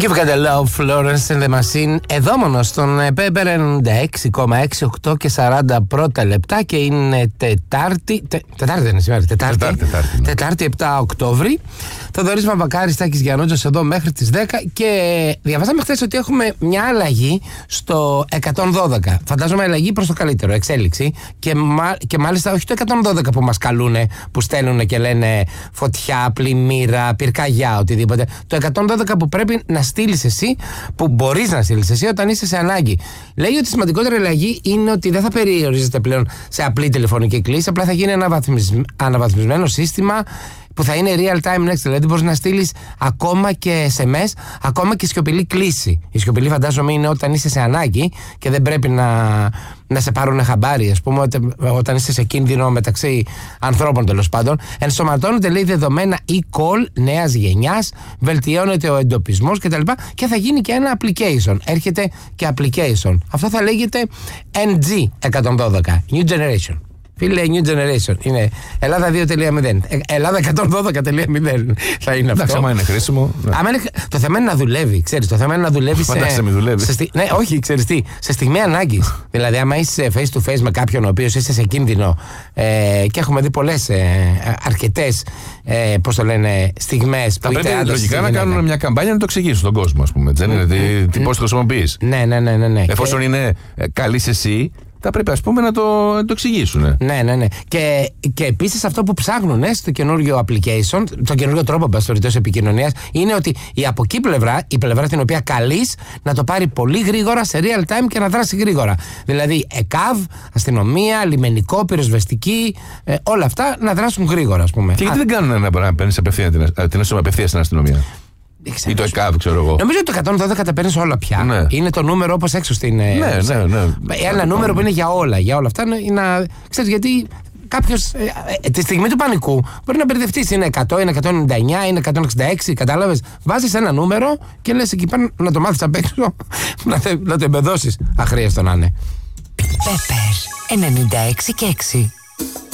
You've got a love, Florence and the Machine. Εδώ μόνο στον Pepper 96,68 και 40 πρώτα λεπτά και είναι Τετάρτη δεν είναι σήμερα, Τετάρτη 7 Οκτώβρη. Θοδωρής Μαυροκάρης, Τάκης Γιαννούτζος εδώ μέχρι τις 10 και διαβάσαμε χθες ότι έχουμε μια αλλαγή στο 112. Φαντάζομαι αλλαγή προς το καλύτερο, εξέλιξη και μάλιστα όχι το 112 που μας καλούνε, που στέλνουν και λένε φωτιά, πλημμύρα, πυρκαγιά, οτιδήποτε. Το 112 που πρέπει να στείλεις εσύ, που μπορείς να στείλεις εσύ όταν είσαι σε ανάγκη. Λέει ότι η σημαντικότερη αλλαγή είναι ότι δεν θα περιορίζεται πλέον σε απλή τηλεφωνική κλήση, απλά θα γίνει ένα αναβαθμισμένο σύστημα που θα είναι real time next, δηλαδή μπορείς να στείλεις ακόμα και SMS, ακόμα και σιωπηλή κλήση. Η σιωπηλή φαντάζομαι είναι όταν είσαι σε ανάγκη και δεν πρέπει να σε πάρουν χαμπάρι, ας πούμε, όταν είσαι σε κίνδυνο μεταξύ ανθρώπων τέλος πάντων. Ενσωματώνεται, λέει, δεδομένα e-call νέας γενιάς, βελτιώνεται ο εντοπισμός κτλ. Και θα γίνει και ένα application. Έρχεται και application. Αυτό θα λέγεται NG112, New Generation. Φίλε, New Generation. Είναι Ελλάδα 2.0. Ελλάδα 112.0 θα είναι αυτό. Εντάξει, άμα είναι χρήσιμο. Ναι. Το θέμα είναι να δουλεύει. Ξέρεις, το θέμα είναι να δουλεύει ναι, όχι, ξέρεις τι. Σε στιγμή ανάγκης. Δηλαδή, άμα είσαι face to face με κάποιον ο οποίος είσαι σε κίνδυνο και έχουμε δει πολλές, αρκετές, πώς το λένε, στιγμές. Θα πρέπει λογικά να κάνουν μια καμπάνια να το εξηγήσουν στον κόσμο, ας πούμε. Δεν είναι πώς το χρησιμοποιείς. Ναι. Εφόσον είναι καλής εσύ, θα πρέπει, ας πούμε, να το εξηγήσουν. Ναι. Και επίσης αυτό που ψάχνουν στο καινούριο application, το καινούριο τρόπο επικοινωνίας, είναι ότι η από εκεί πλευρά, η πλευρά την οποία καλείς, να το πάρει πολύ γρήγορα σε real time και να δράσει γρήγορα. Δηλαδή, ΕΚΑΒ, αστυνομία, λιμενικό, πυροσβεστική, όλα αυτά να δράσουν γρήγορα, ας πούμε. Και γιατί δεν κάνουν να παίρνεις την απευθεία στην αστυνομία? Ή το ΕΚΑΒ, ξέρω εγώ. Νομίζω ότι το 112 τα παίρνεις όλα πια. Ναι. Είναι το νούμερο όπως έξω στην. Ναι. Ένα νούμερο που είναι για όλα. Για όλα αυτά είναι. Ξέρεις, γιατί κάποιος τη στιγμή του πανικού μπορεί να μπερδευτείς. Είναι 100, είναι 199, είναι 166. Κατάλαβες. Βάζεις ένα νούμερο και λες εκεί πέρα να το μάθεις απ' έξω, να το εμπεδώσεις. Αχρίαστο να είναι. Pepper 96 και 6.